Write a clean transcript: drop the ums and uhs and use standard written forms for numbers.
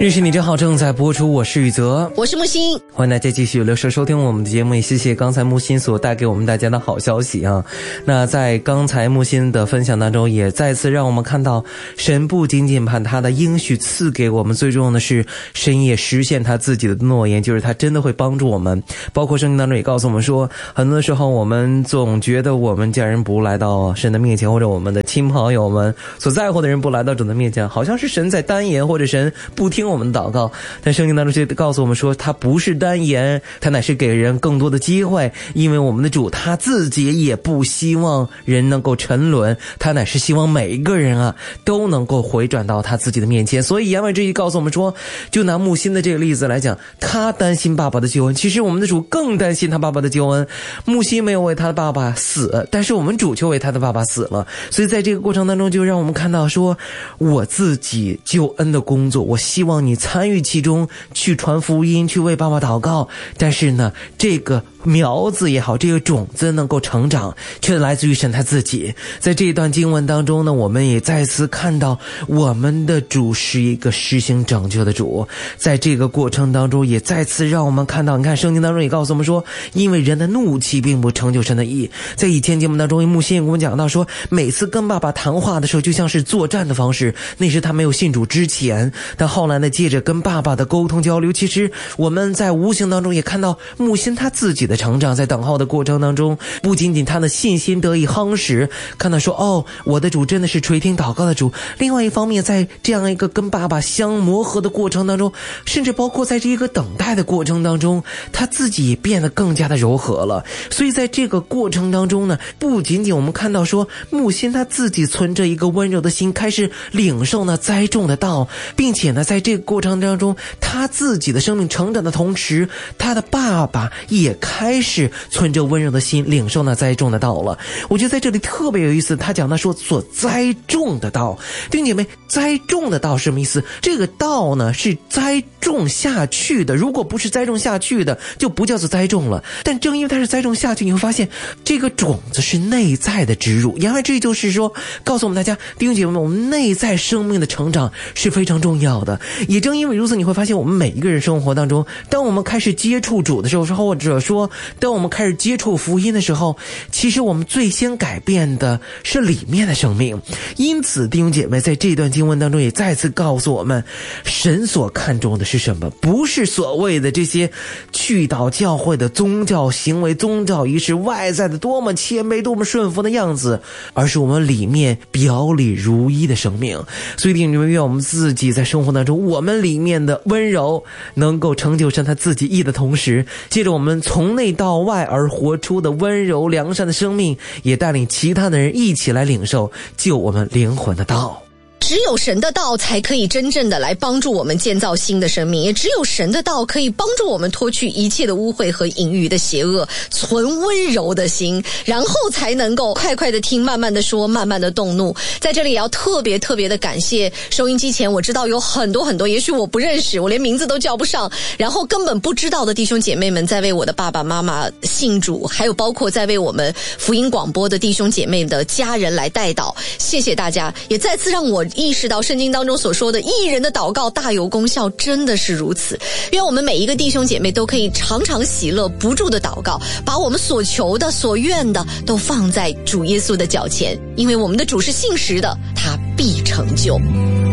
认识你真好正在播出，我是宇泽， 我是木星， 欢迎大家继续留守收听我们的节目，也谢谢刚才木星所带给我们大家的好消息啊。那在刚才木星的分享当中，也再次让我们看到神不仅仅把他的应许赐给我们，最重要的是神也实现他自己的诺言，就是他真的会帮助我们。包括圣经当中也告诉我们说，很多时候我们总觉得我们家人不来到神的面前，或者我们的亲朋友们所在乎的人不来到主的面前，好像是神在单言，或者神不听我们的祷告。但圣经当中却告诉我们说，他不是单言，他乃是给人更多的机会，因为我们的主他自己也不希望人能够沉沦，他乃是希望每一个人啊都能够回转到他自己的面前。所以言外之意告诉我们说，就拿木星的这个例子来讲，他担心爸爸的救恩，其实我们的主更担心他爸爸的救恩。木星没有为他的爸爸死，但是我们主却为他的爸爸死了。所以在这个过程当中，就让我们看到说，我自己救恩的工作，我希望你参与其中，去传福音，去为爸爸祷告。但是呢，这个苗子也好，这个种子能够成长，却来自于神他自己。在这一段经文当中呢，我们也再次看到我们的主是一个施行拯救的主。在这个过程当中，也再次让我们看到，你看圣经当中也告诉我们说，因为人的怒气并不成就神的义。在以前节目当中，木星也跟我们讲到说，每次跟爸爸谈话的时候就像是作战的方式，那是他没有信主之前。但后来呢，借着跟爸爸的沟通交流，其实我们在无形当中也看到木星他自己的成长。在等候的过程当中，不仅仅他的信心得以夯实，看到说，哦，我的主真的是垂听祷告的主。另外一方面，在这样一个跟爸爸相磨合的过程当中，甚至包括在这一个等待的过程当中，他自己也变得更加的柔和了。所以在这个过程当中呢，不仅仅我们看到说，木星他自己存着一个温柔的心，开始领受那栽种的道，并且呢，在这个过程当中，他自己的生命成长的同时，他的爸爸也开始存着温柔的心领受那栽种的道了。我觉得在这里特别有意思，他讲到说所栽种的道。弟兄姐妹，栽种的道是什么意思？这个道呢是栽种下去的，如果不是栽种下去的，就不叫做栽种了。但正因为它是栽种下去，你会发现这个种子是内在的植入。言外之意就是说，告诉我们大家，弟兄姐妹们，我们内在生命的成长是非常重要的。也正因为如此，你会发现我们每一个人生活当中，当我们开始接触主的时候，或者说当我们开始接触福音的时候，其实我们最先改变的是里面的生命。因此弟兄姐妹，在这段经文当中也再次告诉我们，神所看重的是什么？不是所谓的这些去到教会的宗教行为、宗教仪式外在的多么谦卑、多么顺服的样子，而是我们里面表里如一的生命。所以弟兄姐妹，愿我们自己在生活当中，我们里面的温柔能够成就神他自己义的同时，借着我们从内到外而活出的温柔良善的生命，也带领其他的人一起来领受救我们灵魂的道。 只有神的道才可以真正的来帮助我们建造新的生命，也只有神的道可以帮助我们脱去一切的污秽和淫欲的邪恶，存温柔的心，然后才能够快快的听，慢慢的说，慢慢的动怒。在这里也要特别的感谢收音机前，我知道有很多也许我不认识，我连名字都叫不上，然后根本不知道的弟兄姐妹们，在为我的爸爸妈妈信主，还有包括在为我们福音广播的弟兄姐妹的家人来代祷。谢谢大家，也再次让我意识到圣经当中所说的义人的祷告大有功效，真的是如此。愿我们每一个弟兄姐妹都可以常常喜乐不住的祷告，把我们所求的所愿的都放在主耶稣的脚前，因为我们的主是信实的，他必成就。